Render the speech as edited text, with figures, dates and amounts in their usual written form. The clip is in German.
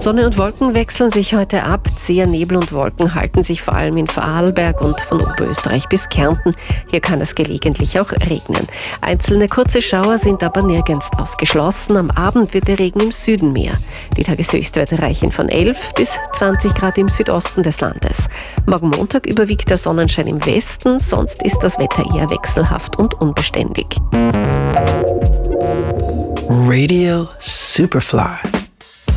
Sonne und Wolken wechseln sich heute ab. Zäher Nebel und Wolken halten sich vor allem in Vorarlberg und von Oberösterreich bis Kärnten. Hier kann es gelegentlich auch regnen. Einzelne kurze Schauer sind aber nirgends ausgeschlossen. Am Abend wird der Regen im Süden mehr. Die Tageshöchstwerte reichen von 11 bis 20 Grad im Südosten des Landes. Morgen Montag überwiegt der Sonnenschein im Westen, sonst ist das Wetter eher wechselhaft und unbeständig. Radio Superfly.